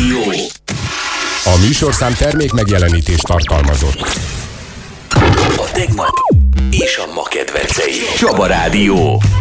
Rádió. A műsorszám termék megjelenítést tartalmazott. A tegnap és a ma kedvencei. Csaba Rádió.